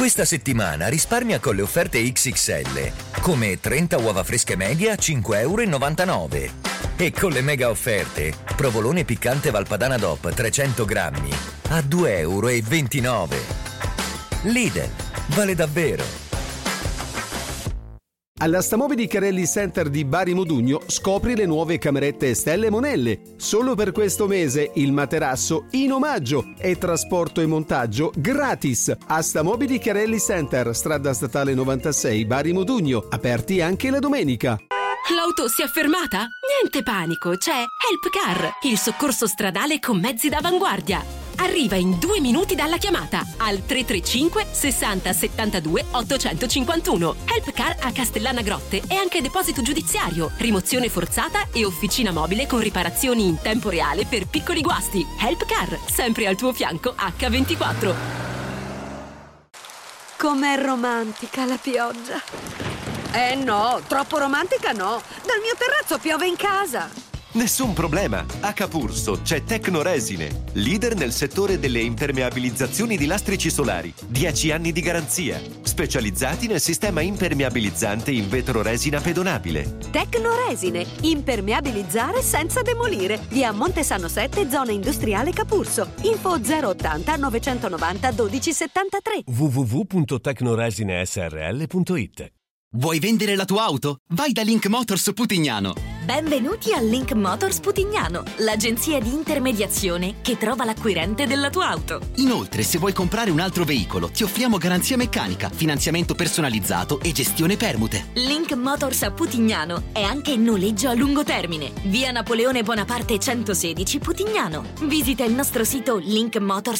Questa settimana risparmia con le offerte XXL, come 30 uova fresche media a 5,99 € e con le mega offerte, provolone piccante Valpadana DOP 300 grammi a 2,29 €. Lidl, vale davvero! Alla Stamobili Carelli Center di Bari Modugno scopri le nuove camerette Stelle Monelle. Solo per questo mese il materasso in omaggio e trasporto e montaggio gratis. A Stamobili Carelli Center, strada statale 96 Bari Modugno, aperti anche la domenica. L'auto si è fermata? Niente panico, c'è Helpcar, il soccorso stradale con mezzi d'avanguardia. Arriva in 2 minuti dalla chiamata al 335 60 72 851. Helpcar a Castellana Grotte e anche deposito giudiziario, rimozione forzata e officina mobile con riparazioni in tempo reale per piccoli guasti. Helpcar, sempre al tuo fianco H24. Com'è romantica la pioggia. No, troppo romantica no. Dal mio terrazzo piove in casa. Nessun problema, a Capurso c'è Tecnoresine, leader nel settore delle impermeabilizzazioni di lastrici solari, 10 anni di garanzia, specializzati nel sistema impermeabilizzante in vetro resina pedonabile. Tecnoresine, impermeabilizzare senza demolire. Via Montesano 7, zona industriale Capurso. Info 080 990 1273. www.tecnoresinesrl.it. Vuoi vendere la tua auto? Vai da Link Motors Putignano. Benvenuti a Link Motors Putignano, l'agenzia di intermediazione che trova l'acquirente della tua auto. Inoltre, se vuoi comprare un altro veicolo, ti offriamo garanzia meccanica, finanziamento personalizzato e gestione permute. Link Motors a Putignano è anche noleggio a lungo termine. Via Napoleone Bonaparte 116 Putignano. Visita il nostro sito linkmotors.it.